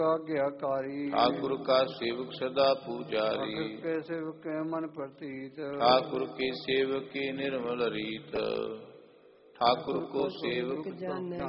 आज्ञाकारी ठाकुर का सेवक सदा पुजारी के सेवक के मन प्रतीत ठाकुर के सेवक की निर्मल रीत ठाकुर को सेवक जाने